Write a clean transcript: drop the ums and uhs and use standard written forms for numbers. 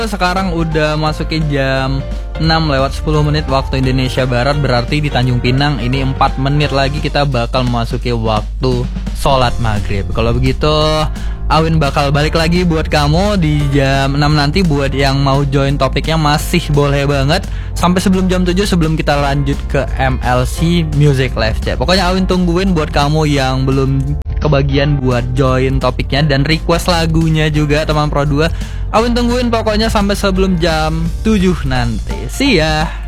Sekarang udah masukin jam 6:10 waktu Indonesia Barat. Berarti di Tanjung Pinang ini 4 menit lagi kita bakal memasuki waktu sholat maghrib. Kalau begitu Awin bakal balik lagi buat kamu di jam 6 nanti. Buat yang mau join topiknya masih boleh banget sampai sebelum jam 7, sebelum kita lanjut ke MLC Music Live Chat. Pokoknya Awin tungguin buat kamu yang belum kebagian buat join topiknya dan request lagunya juga teman Pro 2. Awin tungguin pokoknya sampai sebelum jam 7 nanti. See ya.